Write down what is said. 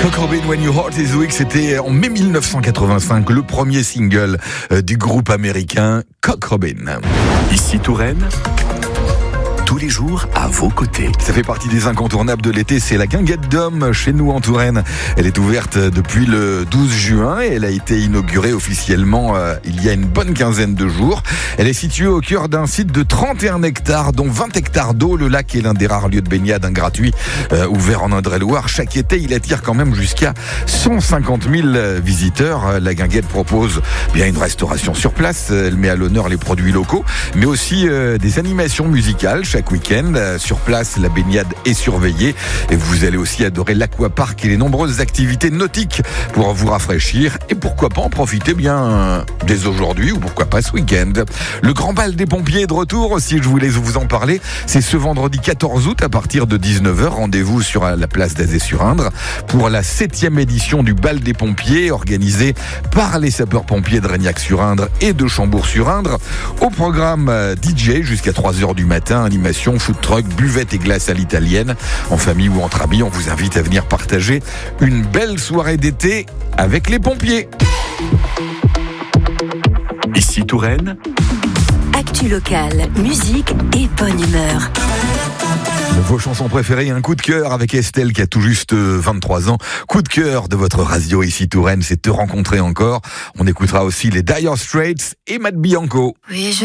Cock Robin, When Your Heart Is Weak, c'était en mai 1985, le premier single du groupe américain Cock Robin. Ici Touraine, tous les jours à vos côtés. Ça fait partie des incontournables de l'été, c'est la guinguette d'hommes chez nous en Touraine. Elle est ouverte depuis le 12 juin et elle a été inaugurée officiellement il y a une bonne quinzaine de jours. Elle est située au cœur d'un site de 31 hectares, dont 20 hectares d'eau. Le lac est l'un des rares lieux de baignade gratuits ouvert en Indre-et-Loire. Chaque été, il attire quand même jusqu'à 150 000 visiteurs. La guinguette propose bien une restauration sur place. Elle met à l'honneur les produits locaux, mais aussi des animations musicales chaque week-end. Sur place, la baignade est surveillée et vous allez aussi adorer l'aquapark et les nombreuses activités nautiques pour vous rafraîchir et pourquoi pas en profiter bien dès aujourd'hui ou pourquoi pas ce week-end. Le grand bal des pompiers est de retour aussi, je voulais vous en parler. C'est ce vendredi 14 août à partir de 19h. Rendez-vous sur la place d'Azay-sur-Indre pour la 7e édition du bal des pompiers organisé par les sapeurs-pompiers de Reignac-sur-Indre et de Chambourg-sur-Indre. Au programme DJ jusqu'à 3h du matin, animation, food truck, buvette et glace à l'italienne. En famille ou entre amis, on vous invite à venir partager une belle soirée d'été avec les pompiers. Ici Touraine, actu locale, musique et bonne humeur. Vos chansons préférées, un coup de cœur avec Estelle qui a tout juste 23 ans. Coup de cœur de votre radio ici Touraine, c'est Te rencontrer encore. On écoutera aussi les Dire Straits et Matt Bianco. Oui,